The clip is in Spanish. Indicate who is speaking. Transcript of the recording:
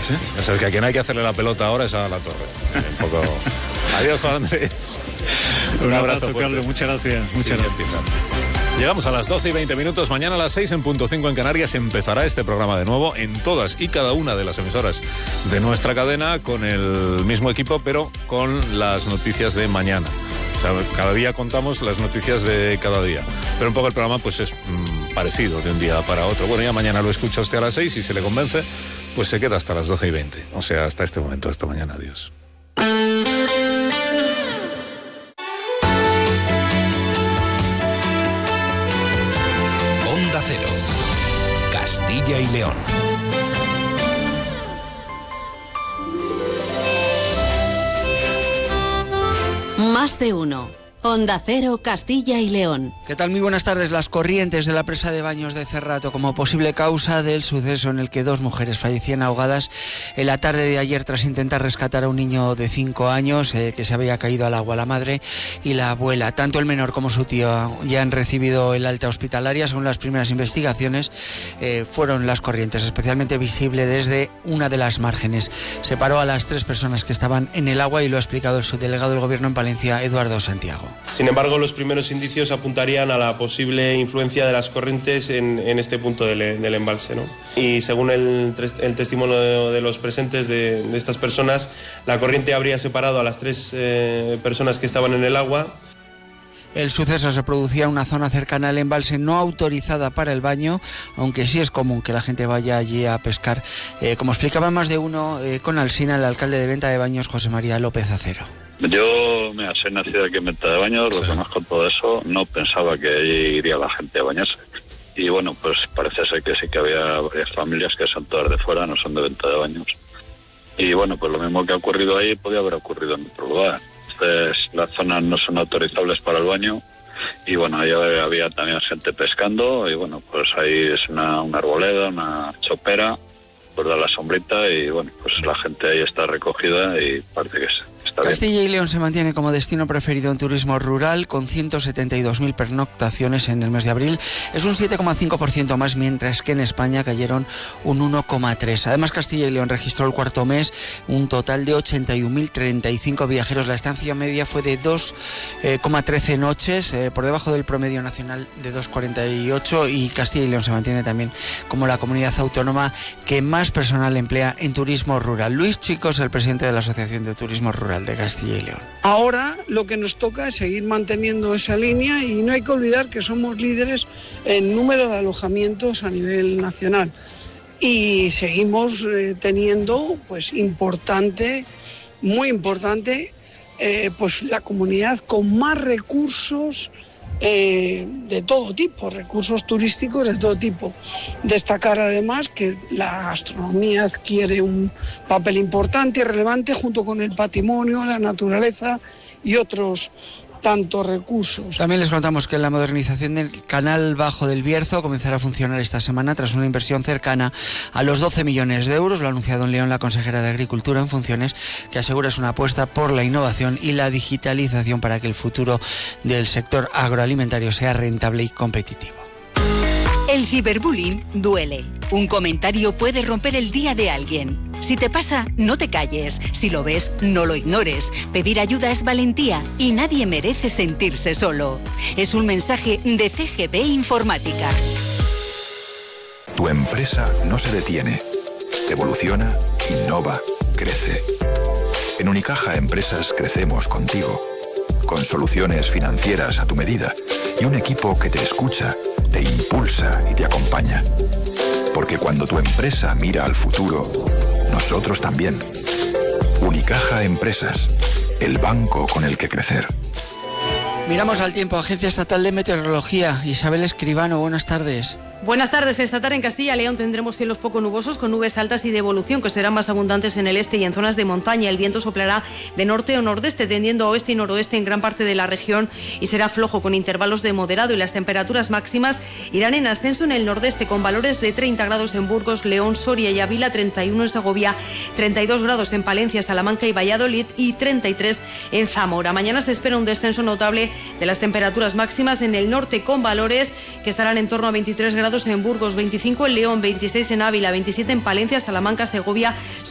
Speaker 1: ¿Sí? Ya sabes que a quien hay que hacerle la pelota ahora es a La Torre. Un poco... Adiós, Juan Andrés.
Speaker 2: Un abrazo, Carlos. Muchas gracias. Muchas gracias.
Speaker 1: Llegamos a las 12:20. Mañana a las 6:05 en Canarias empezará este programa de nuevo en todas y cada una de las emisoras de nuestra cadena con el mismo equipo, pero con las noticias de mañana. O sea, cada día contamos las noticias de cada día. Pero un poco el programa pues es parecido de un día para otro. Bueno, ya mañana lo escucha usted a las 6 y si le convence, pues se queda hasta las 12:20. O sea, hasta este momento, hasta mañana. Adiós.
Speaker 3: Onda Cero, Castilla y León.
Speaker 4: Más de uno. Onda Cero, Castilla y León.
Speaker 5: ¿Qué tal? Muy buenas tardes. Las corrientes de la presa de Baños de Cerrato como posible causa del suceso en el que 2 mujeres fallecían ahogadas en la tarde de ayer tras intentar rescatar a un niño de 5 años que se había caído al agua. La madre y la abuela, tanto el menor como su tío, ya han recibido el alta hospitalaria. Según las primeras investigaciones, fueron las corrientes, especialmente visible desde una de las márgenes. Separó a las 3 personas que estaban en el agua y lo ha explicado el subdelegado del Gobierno en Palencia, Eduardo Santiago.
Speaker 6: Sin embargo, los primeros indicios apuntarían a la posible influencia de las corrientes en este punto del embalse, ¿no? Y según el testimonio de los presentes de estas personas, la corriente habría separado a las 3 personas que estaban en el agua.
Speaker 5: El suceso se producía en una zona cercana al embalse no autorizada para el baño, aunque sí es común que la gente vaya allí a pescar. Como explicaba Más de Uno con Alsina, el alcalde de Venta de Baños, José María López Acero.
Speaker 7: Yo, soy nacido aquí en Venta de Baños, lo conozco todo eso, no pensaba que allí iría la gente a bañarse. Y bueno, pues parece ser que sí que había varias familias que son todas de fuera, no son de Venta de Baños. Y bueno, pues lo mismo que ha ocurrido ahí podía haber ocurrido en otro lugar. Entonces, las zonas no son autorizables para el baño. Y bueno, ahí había también gente pescando y bueno, pues ahí es una arboleda, una chopera, pues da la sombrita y bueno, pues la gente ahí está recogida y parece que
Speaker 5: Castilla y León se mantiene como destino preferido en turismo rural con 172.000 pernoctaciones en el mes de abril. Es un 7,5% más, mientras que en España cayeron un 1,3%. Además, Castilla y León registró el cuarto mes un total de 81.035 viajeros. La estancia media fue de 2,13 noches, por debajo del promedio nacional de 2,48, y Castilla y León se mantiene también como la comunidad autónoma que más personal emplea en turismo rural. Luis Chicos, el presidente de la Asociación de Turismo Rural de Castilla y León.
Speaker 8: Ahora lo que nos toca es seguir manteniendo esa línea y no hay que olvidar que somos líderes en número de alojamientos a nivel nacional y seguimos teniendo pues muy importante, pues la comunidad con más recursos de todo tipo, recursos turísticos de todo tipo. Destacar además que la gastronomía adquiere un papel importante y relevante junto con el patrimonio, la naturaleza y otros tantos recursos.
Speaker 5: También les contamos que la modernización del canal Bajo del Bierzo comenzará a funcionar esta semana tras una inversión cercana a los 12 millones de euros. Lo ha anunciado en León la consejera de Agricultura en funciones, que asegura es una apuesta por la innovación y la digitalización para que el futuro del sector agroalimentario sea rentable y competitivo.
Speaker 9: El ciberbullying duele. Un comentario puede romper el día de alguien. Si te pasa, no te calles. Si lo ves, no lo ignores. Pedir ayuda es valentía y nadie merece sentirse solo. Es un mensaje de CGP Informática.
Speaker 3: Tu empresa no se detiene. Evoluciona, innova, crece. En Unicaja Empresas crecemos contigo. Con soluciones financieras a tu medida y un equipo que te escucha, te impulsa y te acompaña. Porque cuando tu empresa mira al futuro, nosotros también. Unicaja Empresas, el banco con el que crecer.
Speaker 5: Miramos al tiempo. Agencia Estatal de Meteorología. Isabel Escribano, buenas tardes.
Speaker 10: Buenas tardes. Esta tarde en Castilla y León tendremos cielos poco nubosos con nubes altas y de evolución que serán más abundantes en el este y en zonas de montaña. El viento soplará de norte o nordeste, tendiendo a oeste y noroeste en gran parte de la región y será flojo con intervalos de moderado, y las temperaturas máximas irán en ascenso en el nordeste con valores de 30 grados en Burgos, León, Soria y Ávila, 31 en Segovia, 32 grados en Palencia, Salamanca y Valladolid y 33 en Zamora. Mañana se espera un descenso notable de las temperaturas máximas en el norte con valores que estarán en torno a 23 grados en Burgos, 25 en León, 26 en Ávila, 27 en Palencia, Salamanca, Segovia,